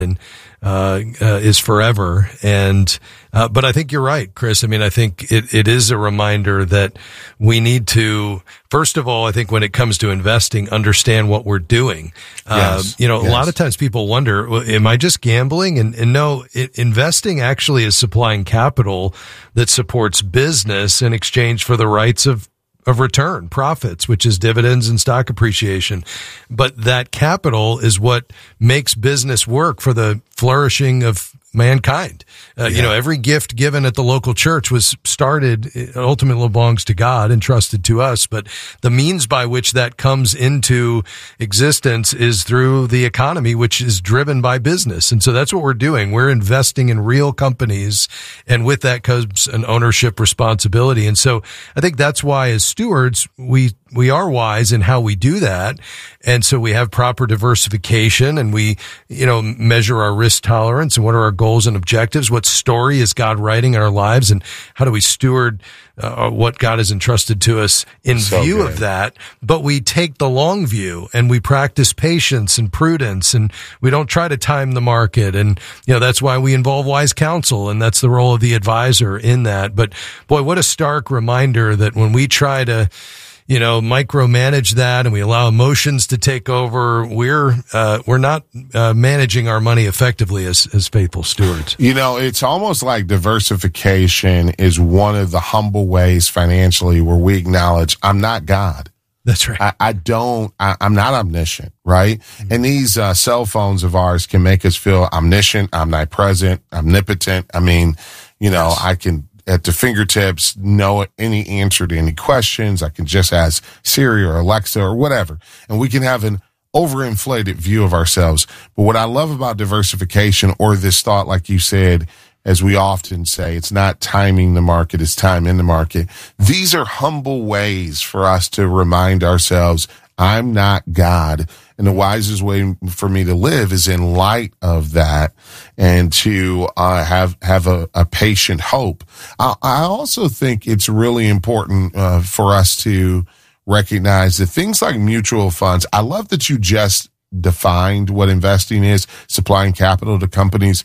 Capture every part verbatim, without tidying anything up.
uh, uh, is forever. And, uh, but I think you're right, Chris. I mean, I think it, it is a reminder that we need to, first of all, I think when it comes to investing, understand what we're doing. Yes. Uh, you know, yes. a lot of times people wonder, well, am I just gambling? And, and no, it, investing actually is supplying capital that supports business in exchange for the rights of of return, profits, which is dividends and stock appreciation. But that capital is what makes business work for the flourishing of mankind. Uh, yeah. You know, every gift given at the local church was started, it ultimately belongs to God and trusted to us. But the means by which that comes into existence is through the economy, which is driven by business. And so that's what we're doing. We're investing in real companies. And with that comes an ownership responsibility. And so I think that's why as stewards, we we are wise in how we do that. And so we have proper diversification and we, you know, measure our risk tolerance and what are our goals and objectives. What story is God writing in our lives and how do we steward uh, what God has entrusted to us in so view good. of that? But we take the long view and we practice patience and prudence and we don't try to time the market. And, you know, that's why we involve wise counsel and that's the role of the advisor in that. But boy, what a stark reminder that when we try to, you know, micromanage that and we allow emotions to take over, we're, uh, we're not, uh, managing our money effectively as, as faithful stewards. You know, it's almost like diversification is one of the humble ways financially where we acknowledge I'm not God. That's right. I, I don't, I, I'm not omniscient, right? Mm-hmm. And these, uh, cell phones of ours can make us feel omniscient, omnipresent, omnipotent. I mean, you know, yes. I can, at the fingertips, know any answer to any questions. I can just ask Siri or Alexa or whatever, and we can have an overinflated view of ourselves. But what I love about diversification, or this thought, like you said, as we often say, it's not timing the market, it's time in the market. These are humble ways for us to remind ourselves, I'm not God. And the wisest way for me to live is in light of that and to uh, have have a, a patient hope. I, I also think it's really important uh, for us to recognize that things like mutual funds, I love that you just defined what investing is, supplying capital to companies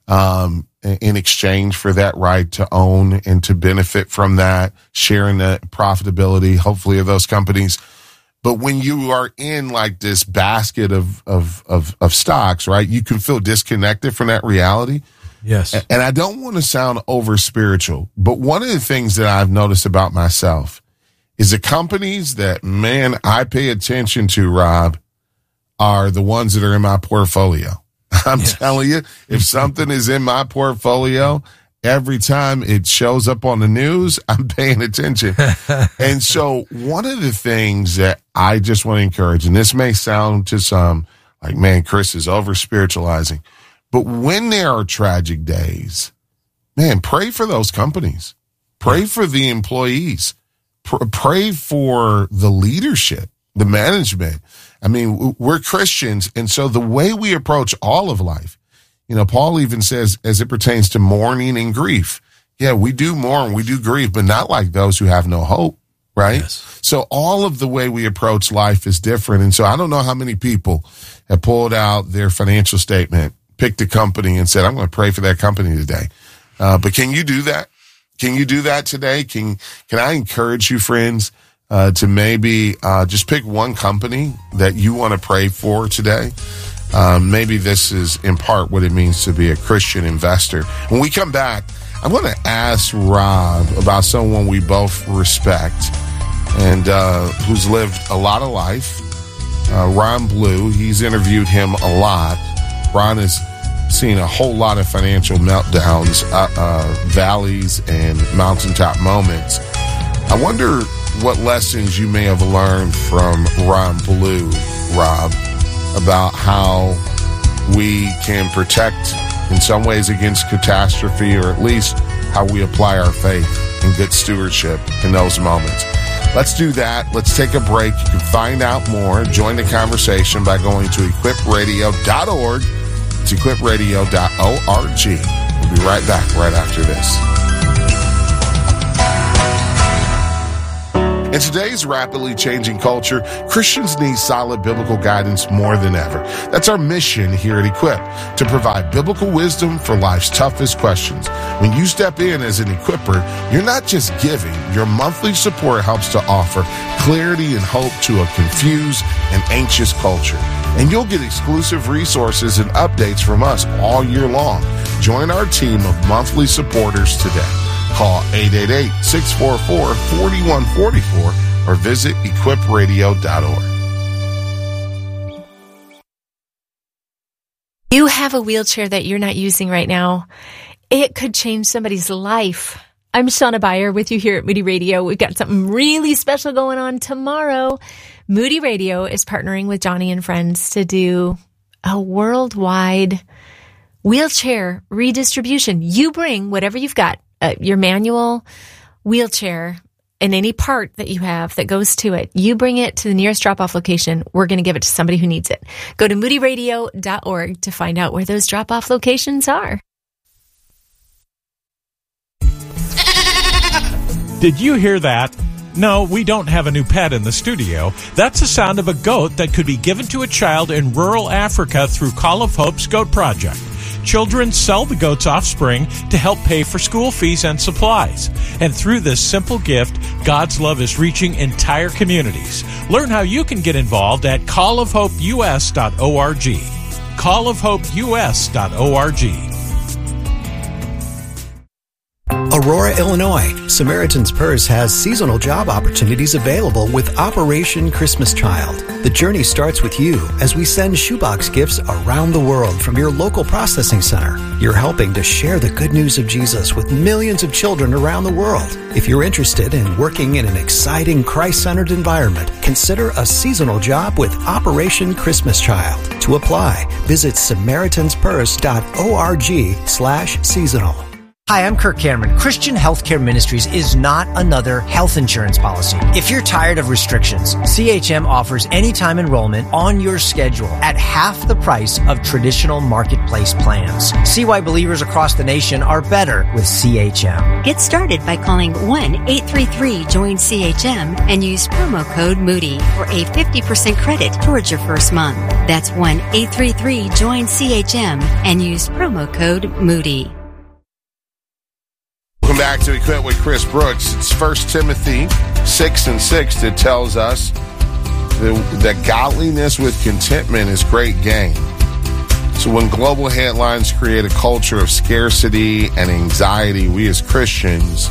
um, in exchange for that right to own and to benefit from that, sharing the profitability, hopefully, of those companies. But when you are in like this basket of, of, of, of stocks, right, you can feel disconnected from that reality. Yes. And I don't want to sound over spiritual, but one of the things that I've noticed about myself is the companies that, man, I pay attention to, Rob, are the ones that are in my portfolio. I'm yes. telling you, if something is in my portfolio, every time it shows up on the news, I'm paying attention. And so one of the things that I just want to encourage, and this may sound to some like, man, Chris is over spiritualizing, but when there are tragic days, man, pray for those companies. Pray yeah. for the employees. Pr- pray for the leadership, the management. I mean, we're Christians, and so the way we approach all of life, you know, Paul even says, as it pertains to mourning and grief, yeah, we do mourn, we do grieve, but not like those who have no hope, right? Yes. So all of the way we approach life is different. And so I don't know how many people have pulled out their financial statement, picked a company and said, I'm going to pray for that company today. Uh, but can you do that? Can you do that today? Can, can I encourage you, friends, uh, to maybe, uh, just pick one company that you want to pray for today? Um, maybe this is in part what it means to be a Christian investor. When we come back, I'm going to ask Rob about someone we both respect and uh, who's lived a lot of life. Uh, Ron Blue, he's interviewed him a lot. Ron has seen a whole lot of financial meltdowns, uh, uh, valleys, and mountaintop moments. I wonder what lessons you may have learned from Ron Blue, Rob, about how we can protect in some ways against catastrophe, or at least how we apply our faith and good stewardship in those moments. Let's do that. Let's take a break. You can find out more. Join the conversation by going to equip radio dot org. It's equip radio dot org. We'll be right back right after this. In today's rapidly changing culture, Christians need solid biblical guidance more than ever. That's our mission here at Equip, to provide biblical wisdom for life's toughest questions. When you step in as an equipper, you're not just giving. Your monthly support helps to offer clarity and hope to a confused and anxious culture. And you'll get exclusive resources and updates from us all year long. Join our team of monthly supporters today. Call eight eight eight, six four four, four one four four or visit equip radio dot org. You have a wheelchair that you're not using right now. It could change somebody's life. I'm Shauna Beyer with you here at Moody Radio. We've got something really special going on tomorrow. Moody Radio is partnering with Johnny and Friends to do a worldwide wheelchair redistribution. You bring whatever you've got, uh, your manual wheelchair and any part that you have that goes to it. You bring it to the nearest drop-off location. We're going to give it to somebody who needs it. Go to moody radio dot org to find out where those drop-off locations are. Did you hear that? No, we don't have a new pet in the studio. That's the sound of a goat that could be given to a child in rural Africa through Call of Hope's Goat Project. Children sell the goat's offspring to help pay for school fees and supplies. And through this simple gift, God's love is reaching entire communities. Learn how you can get involved at call of hope u s dot org. call of hope u s dot org. Aurora, Illinois. Samaritan's Purse has seasonal job opportunities available with Operation Christmas Child. The journey starts with you as we send shoebox gifts around the world from your local processing center. You're helping to share the good news of Jesus with millions of children around the world. If you're interested in working in an exciting Christ-centered environment, consider a seasonal job with Operation Christmas Child. To apply, visit samaritans purse dot org slash seasonal. Hi, I'm Kirk Cameron. Christian Healthcare Ministries is not another health insurance policy. If you're tired of restrictions, C H M offers anytime enrollment on your schedule at half the price of traditional marketplace plans. See why believers across the nation are better with C H M. Get started by calling one eight three three join C H M and use promo code Moody for a fifty percent credit towards your first month. That's one eight three three join C H M and use promo code Moody. Welcome back to Equip with Chris Brooks. It's First Timothy six and six that tells us that, that godliness with contentment is great gain. So when global headlines create a culture of scarcity and anxiety, we as Christians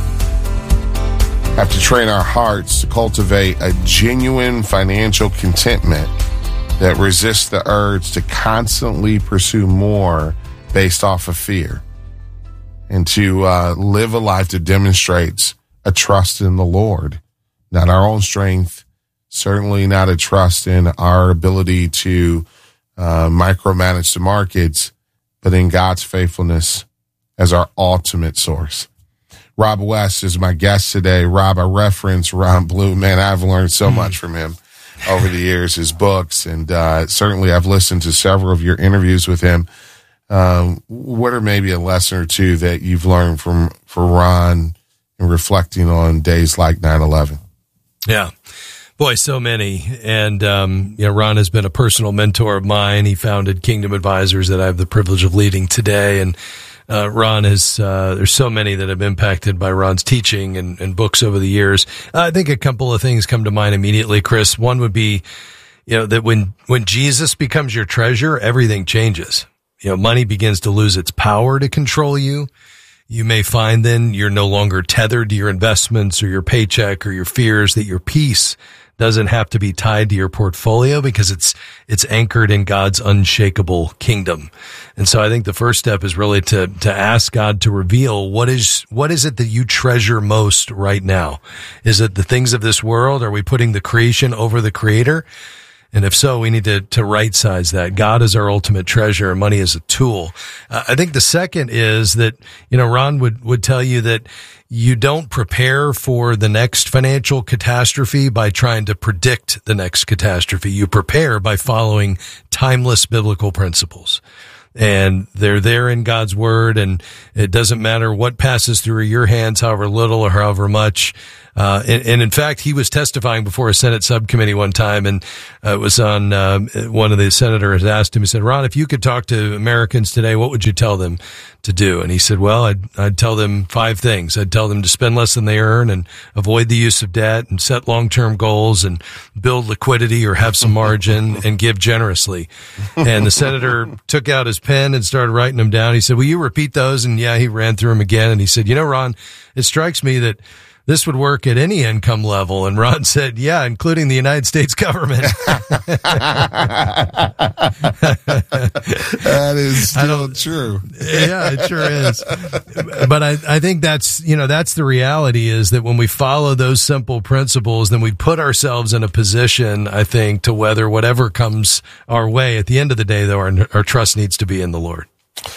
have to train our hearts to cultivate a genuine financial contentment that resists the urge to constantly pursue more based off of fear, and to uh, live a life that demonstrates a trust in the Lord, not our own strength, certainly not a trust in our ability to uh, micromanage the markets, but in God's faithfulness as our ultimate source. Rob West is my guest today. Rob, I reference Ron Blue. Man, I've learned so much from him over the years, his books, and uh, certainly I've listened to several of your interviews with him. Um, what are maybe a lesson or two that you've learned from for Ron in reflecting on days like nine eleven? Yeah. Boy, so many. And, um, you know, Ron has been a personal mentor of mine. He founded Kingdom Advisors that I have the privilege of leading today. And, uh, Ron is, uh, there's so many that have been impacted by Ron's teaching and, and books over the years. Uh, I think a couple of things come to mind immediately, Chris. One would be, you know, that when, when Jesus becomes your treasure, everything changes. You know, money begins to lose its power to control you. You may find then you're no longer tethered to your investments or your paycheck or your fears, that your peace doesn't have to be tied to your portfolio because it's, it's anchored in God's unshakable kingdom. And so I think the first step is really to, to ask God to reveal what is, what is it that you treasure most right now? Is it the things of this world? Are we putting the creation over the creator? And if so, we need to, to right-size that. God is our ultimate treasure, and money is a tool. Uh, I think the second is that, you know, Ron would, would tell you that you don't prepare for the next financial catastrophe by trying to predict the next catastrophe. You prepare by following timeless biblical principles. and they're there in God's word, and it doesn't matter what passes through your hands, however little or however much. Uh, and, and in fact, he was testifying before a Senate subcommittee one time, and uh, it was on, um, one of the senators asked him, he said, Ron, if you could talk to Americans today, what would you tell them to do? And he said, well, I'd, I'd tell them five things. I'd tell them to spend less than they earn and avoid the use of debt and set long-term goals and build liquidity or have some margin and give generously. And the senator took out his pen and started writing them down. He said, will you repeat those? And yeah, he ran through them again. And he said, you know, Ron, it strikes me that this would work at any income level. And Ron said, yeah, including the United States government. That is still true. Yeah, it sure is. But I, I think that's, you know, that's the reality, is that when we follow those simple principles, then we put ourselves in a position, I think, to weather whatever comes our way. At the end of the day, though, our, our trust needs to be in the Lord.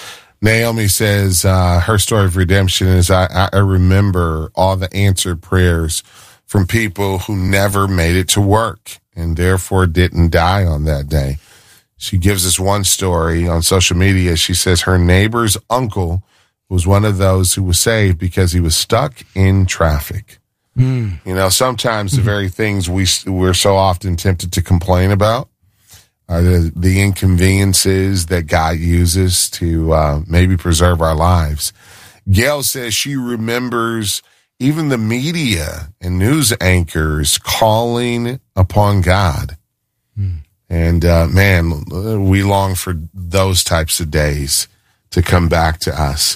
Naomi says uh, her story of redemption is, I, I remember all the answered prayers from people who never made it to work and therefore didn't die on that day. She gives us one story on social media. She says her neighbor's uncle was one of those who was saved because he was stuck in traffic. Mm. You know, sometimes the very things we, we're so often tempted to complain about are the, the inconveniences that God uses to uh, maybe preserve our lives. Gail says she remembers even the media and news anchors calling upon God. Hmm. And, uh, man, we long for those types of days to come back to us.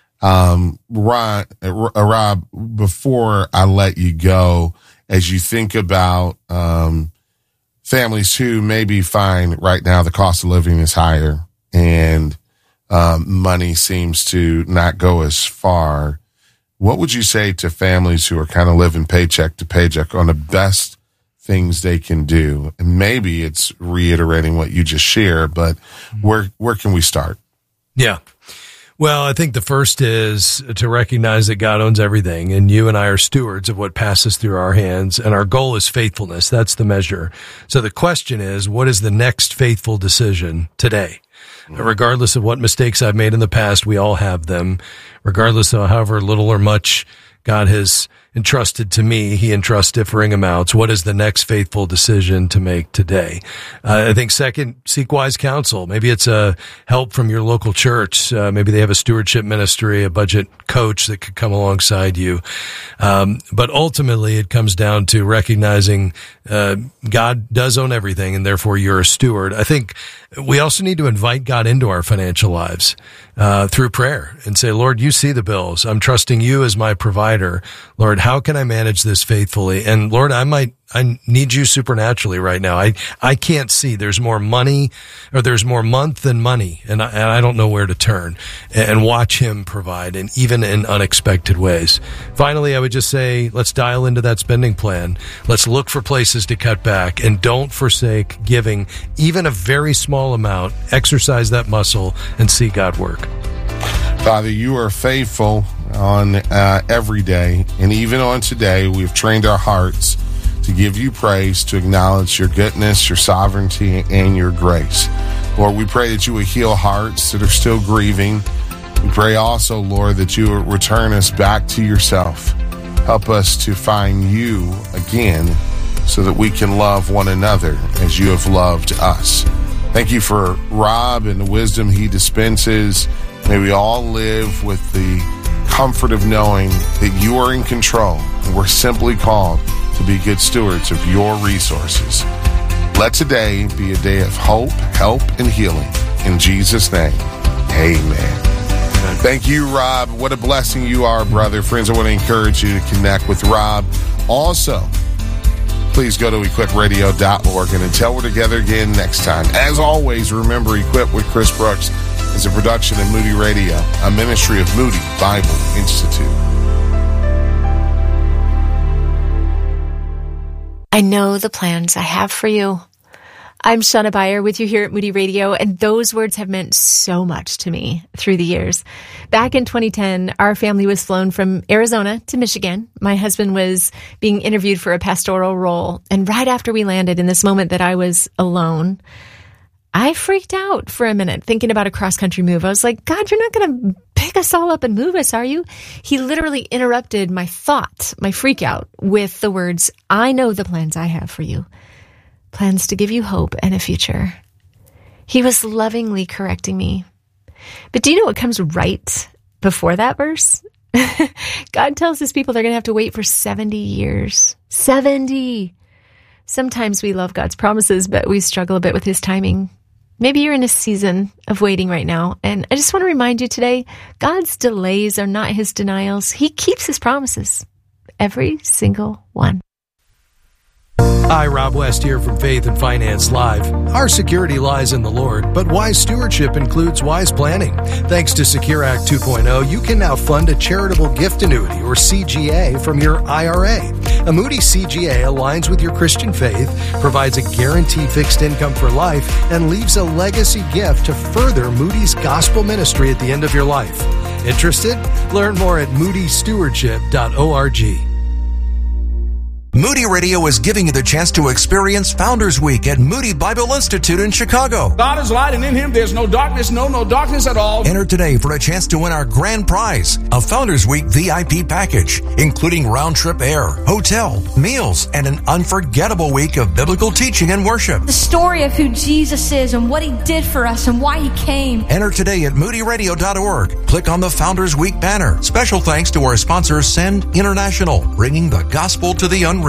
Um, Ron, uh, Rob, before I let you go, as you think about um, families who maybe find right now the cost of living is higher and um, money seems to not go as far, what would you say to families who are kind of living paycheck to paycheck on the best things they can do? And maybe it's reiterating what you just shared, but where where can we start? Yeah. Well, I think the first is to recognize that God owns everything, and you and I are stewards of what passes through our hands, and our goal is faithfulness. That's the measure. So the question is, what is the next faithful decision today? Mm-hmm. Regardless of what mistakes I've made in the past, we all have them. Regardless of however little or much God has entrusted to me, he entrusts differing amounts. What is the next faithful decision to make today? Uh, I think second, seek wise counsel. Maybe it's a help from your local church. Uh, maybe they have a stewardship ministry, a budget coach that could come alongside you. Um, but ultimately it comes down to recognizing, uh, God does own everything and therefore you're a steward. I think we also need to invite God into our financial lives, uh, through prayer and say, Lord, you see the bills. I'm trusting you as my provider. Lord, how can I manage this faithfully? And Lord, I might, I need you supernaturally right now. I, I can't see. There's more money or there's more month than money. And I, and I don't know where to turn, and watch him provide, and even in unexpected ways. Finally, I would just say, let's dial into that spending plan. Let's look for places to cut back, and don't forsake giving even a very small amount. Exercise that muscle and see God work. Father, you are faithful on uh, every day, and even on today, we've trained our hearts to give you praise, to acknowledge your goodness, your sovereignty, and your grace. Lord, we pray that you would heal hearts that are still grieving. We pray also, Lord, that you would return us back to yourself. Help us to find you again so that we can love one another as you have loved us. Thank you for Rob and the wisdom he dispenses. May we all live with the comfort of knowing that you are in control, and we're simply called to be good stewards of your resources. Let today be a day of hope, help, and healing. In Jesus' name, amen. Thank you, Rob. What a blessing you are, brother. Friends, I want to encourage you to connect with Rob. Also, please go to equip radio dot org, and until we're together again next time, as always, remember, Equip with Chris Brooks is a production of Moody Radio, a ministry of Moody Bible Institute. I know the plans I have for you. I'm Shauna Beyer with you here at Moody Radio, and those words have meant so much to me through the years. Back in twenty ten, our family was flown from Arizona to Michigan. My husband was being interviewed for a pastoral role, and right after we landed, in this moment that I was alone, I freaked out for a minute thinking about a cross-country move. I was like, God, you're not going to pick us all up and move us, are you? He literally interrupted my thought, my freak out, with the words, I know the plans I have for you. Plans to give you hope and a future. He was lovingly correcting me. But do you know what comes right before that verse? God tells his people they're going to have to wait for seventy years. seventy! Sometimes we love God's promises, but we struggle a bit with his timing. Maybe you're in a season of waiting right now, and I just want to remind you today, God's delays are not his denials. He keeps his promises. Every single one. Hi, Rob West here from Faith and Finance Live. Our security lies in the Lord, but wise stewardship includes wise planning. Thanks to Secure Act two point oh, you can now fund a charitable gift annuity, or C G A, from your I R A. A Moody C G A aligns with your Christian faith, provides a guaranteed fixed income for life, and leaves a legacy gift to further Moody's gospel ministry at the end of your life. Interested? Learn more at moody stewardship dot org. Moody Radio is giving you the chance to experience Founders Week at Moody Bible Institute in Chicago. God is light, and in him there's no darkness, no, no darkness at all. Enter today for a chance to win our grand prize, a Founders Week V I P package, including round-trip air, hotel, meals, and an unforgettable week of biblical teaching and worship. The story of who Jesus is and what he did for us and why he came. Enter today at moody radio dot org. Click on the Founders Week banner. Special thanks to our sponsor, Send International, bringing the gospel to the unreached.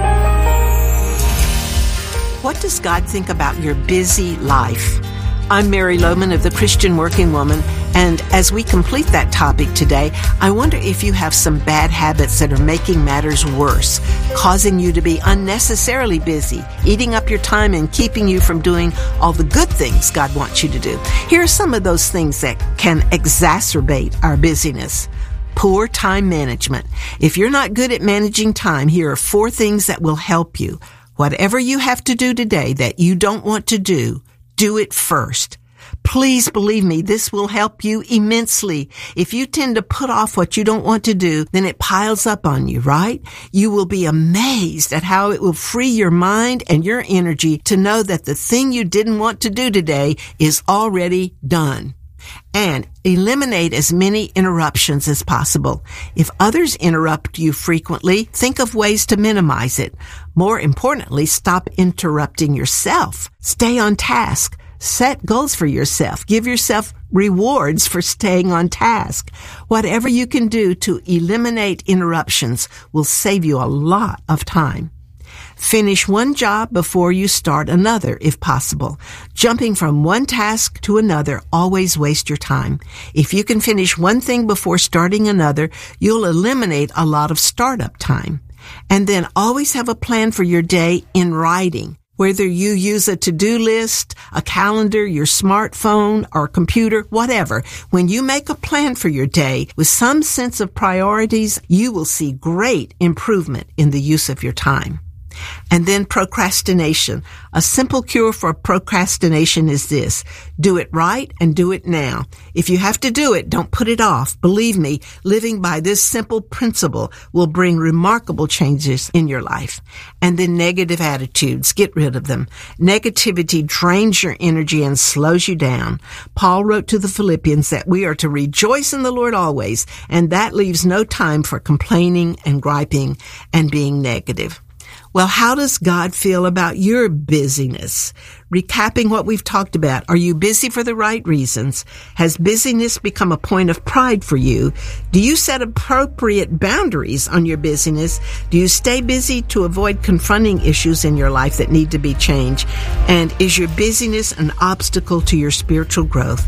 What does God think about your busy life? I'm Mary Lohman of the Christian Working Woman, and as we complete that topic today, I wonder if you have some bad habits that are making matters worse, causing you to be unnecessarily busy, eating up your time and keeping you from doing all the good things God wants you to do. Here are some of those things that can exacerbate our busyness. Poor time management. If you're not good at managing time, here are four things that will help you. Whatever you have to do today that you don't want to do, do it first. Please believe me, this will help you immensely. If you tend to put off what you don't want to do, then it piles up on you, right? You will be amazed at how it will free your mind and your energy to know that the thing you didn't want to do today is already done. And eliminate as many interruptions as possible. If others interrupt you frequently, think of ways to minimize it. More importantly, stop interrupting yourself. Stay on task. Set goals for yourself. Give yourself rewards for staying on task. Whatever you can do to eliminate interruptions will save you a lot of time. Finish one job before you start another, if possible. Jumping from one task to another always wastes your time. If you can finish one thing before starting another, you'll eliminate a lot of startup time. And then always have a plan for your day in writing. Whether you use a to-do list, a calendar, your smartphone, or computer, whatever, when you make a plan for your day with some sense of priorities, you will see great improvement in the use of your time. And then procrastination. A simple cure for procrastination is this. Do it right and do it now. If you have to do it, don't put it off. Believe me, living by this simple principle will bring remarkable changes in your life. And then negative attitudes. Get rid of them. Negativity drains your energy and slows you down. Paul wrote to the Philippians that we are to rejoice in the Lord always, and that leaves no time for complaining and griping and being negative. Well, how does God feel about your busyness? Recapping what we've talked about, are you busy for the right reasons? Has busyness become a point of pride for you? Do you set appropriate boundaries on your busyness? Do you stay busy to avoid confronting issues in your life that need to be changed? And is your busyness an obstacle to your spiritual growth?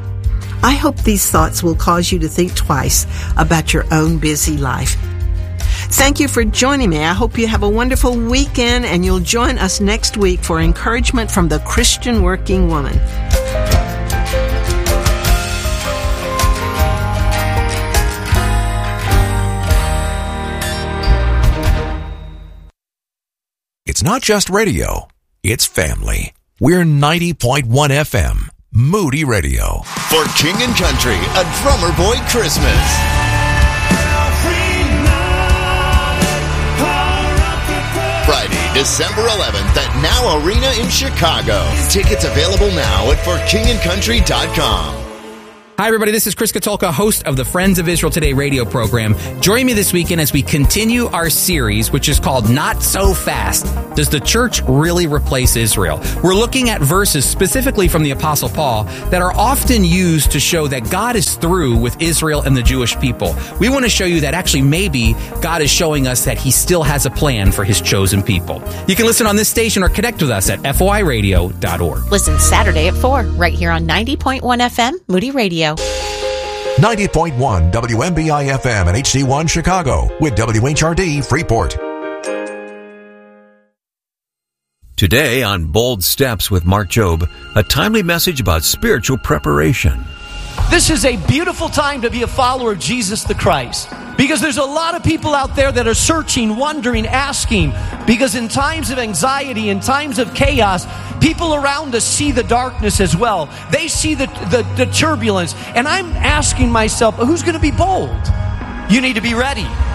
I hope these thoughts will cause you to think twice about your own busy life. Thank you for joining me. I hope you have a wonderful weekend and you'll join us next week for encouragement from the Christian Working Woman. It's not just radio, it's family. We're ninety point one F M, Moody Radio. For King and Country, a Drummer Boy Christmas. Friday, December eleventh at Now Arena in Chicago. Tickets available now at for king and country dot com. Hi, everybody. This is Chris Katulka, host of the Friends of Israel Today radio program. Join me this weekend as we continue our series, which is called Not So Fast. Does the church really replace Israel? We're looking at verses specifically from the Apostle Paul that are often used to show that God is through with Israel and the Jewish people. We want to show you that actually maybe God is showing us that he still has a plan for his chosen people. You can listen on this station or connect with us at F O I radio dot org. Listen Saturday at four, right here on ninety point one F M, Moody Radio. ninety point one W M B I F M and H D one Chicago with W H R D Freeport. Today on Bold Steps with Mark Jobe, a timely message about spiritual preparation. This is a beautiful time to be a follower of Jesus the Christ, because there's a lot of people out there that are searching, wondering, asking, because in times of anxiety, in times of chaos, people around us see the darkness as well. They see the, the, the turbulence. And I'm asking myself, who's going to be bold? You need to be ready.